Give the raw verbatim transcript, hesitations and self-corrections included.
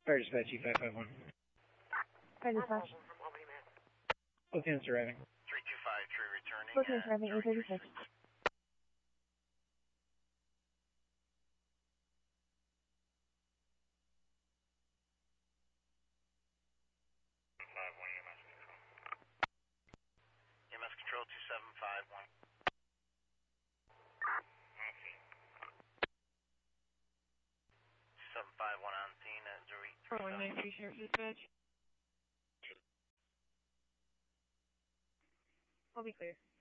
Fire dispatch E five five one. Fire dispatch. Lieutenant's arriving. three two five three returning. Lieutenant's arriving, eight thirty-six. E M S control two seven five one. two seven five one on scene at zero eight three seven. one nine three Sheriff Dispatch. I'll be clear.